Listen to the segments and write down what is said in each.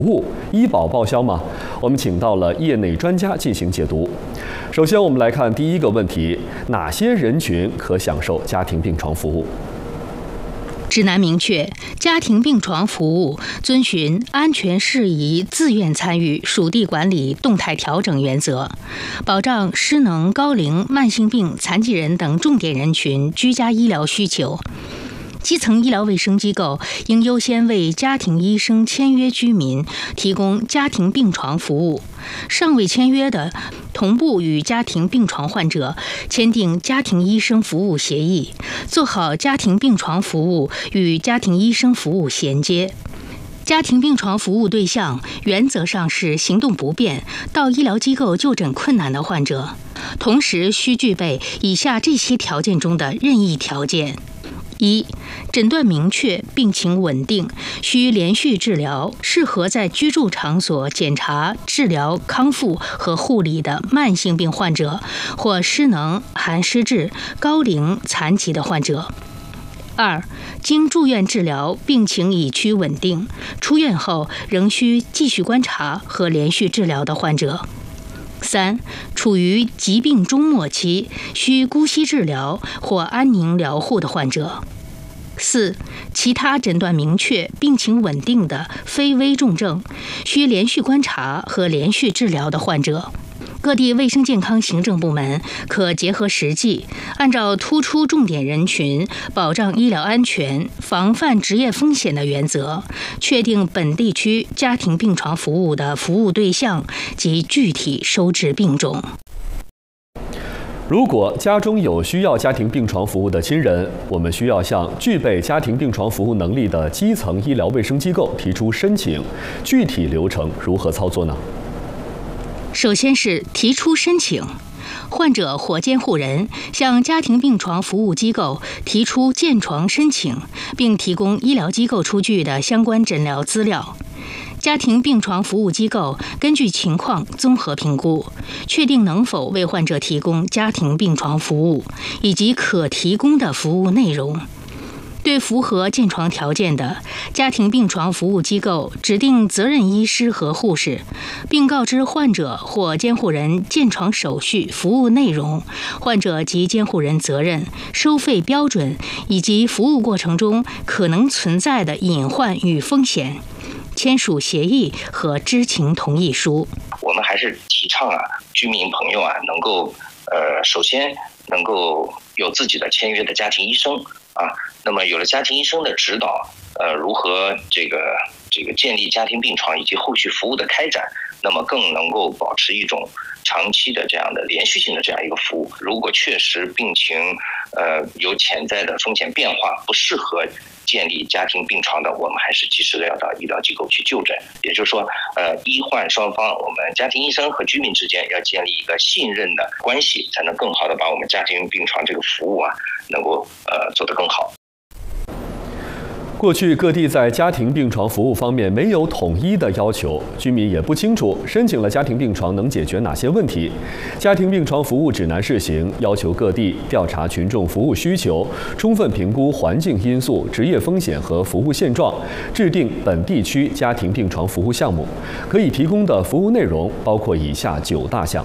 医保报销吗？我们请到了业内专家进行解读。首先，我们来看第一个问题：哪些人群可享受家庭病床服务？ 指南明确，家庭病床服务遵循安全适宜、自愿参与、属地管理、动态调整原则，保障失能、高龄、慢性病、残疾人等重点人群居家医疗需求。基层医疗卫生机构应优先为家庭医生签约居民提供家庭病床服务，尚未签约的，同步与家庭病床患者签订家庭医生服务协议，做好家庭病床服务与家庭医生服务衔接。家庭病床服务对象原则上是行动不便、到医疗机构就诊困难的患者，同时需具备以下这些条件中的任意条件。一、诊断明确，病情稳定，需连续治疗，适合在居住场所检查、治疗、康复和护理的慢性病患者或失能、含失智、高龄、残疾的患者。二、经住院治疗，病情已趋稳定，出院后仍需继续观察和连续治疗的患者。三、处于疾病终末期，需姑息治疗或安宁疗护的患者。四、其他诊断明确、病情稳定的非危重症，需连续观察和连续治疗的患者。各地卫生健康行政部门可结合实际，按照突出重点人群、保障医疗安全、防范职业风险的原则，确定本地区家庭病床服务的服务对象及具体收治病种。 如果家中有需要家庭病床服务的亲人，我们需要向具备家庭病床服务能力的基层医疗卫生机构提出申请，具体流程如何操作呢？ 首先是提出申请，患者或监护人向家庭病床服务机构提出建床申请，并提供医疗机构出具的相关诊疗资料。家庭病床服务机构根据情况综合评估，确定能否为患者提供家庭病床服务以及可提供的服务内容。对符合建床条件的家庭病床服务机构指定责任医师和护士，并告知患者或监护人建床手续、服务内容、患者及监护人责任、收费标准以及服务过程中可能存在的隐患与风险，签署协议和知情同意书。 我们还是提倡居民朋友能够首先能够有自己的签约的家庭医生那么有了家庭医生的指导，如何这个建立家庭病床以及后续服务的开展，那么更能够保持一种长期的这样的连续性的这样一个服务。如果确实病情有潜在的风险变化，不适合建立家庭病床的，我们还是及时的要到医疗机构去就诊。也就是说，医患双方，我们家庭医生和居民之间要建立一个信任的关系，才能更好的把我们家庭病床这个服务能够做得更好。 过去各地在家庭病床服务方面没有统一的要求，居民也不清楚申请了家庭病床能解决哪些问题。家庭病床服务指南试行要求各地调查群众服务需求，充分评估环境因素、职业风险和服务现状，制定本地区家庭病床服务项目。可以提供的服务内容包括以下9大项：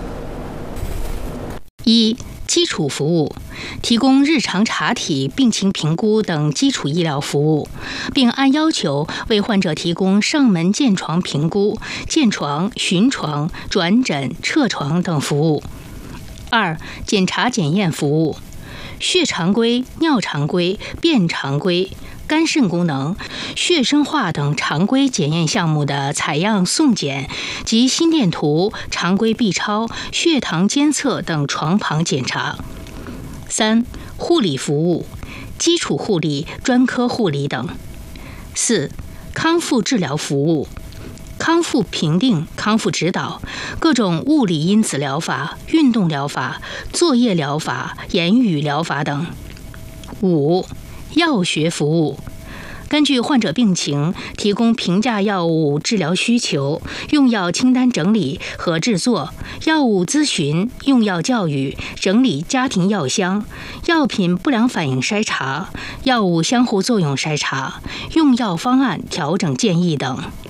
一、基础服务，提供日常查体、病情评估等基础医疗服务，并按要求为患者提供上门建床评估、建床、巡床、转诊、撤床等服务。二、检查检验服务，血常规、尿常规、便常规、肝肾功能、血生化等常规检验项目的采样送检及心电图、常规 B 超、血糖监测等床旁检查。三、护理服务，基础护理、专科护理等。四、康复治疗服务，康复评定、康复指导，各种物理因子疗法、运动疗法、作业疗法、言语疗法等。五、药学服务，根据患者病情提供评价药物治疗需求、用药清单整理和制作、药物咨询、用药教育、整理家庭药箱、药品不良反应筛查、药物相互作用筛查、用药方案调整建议等。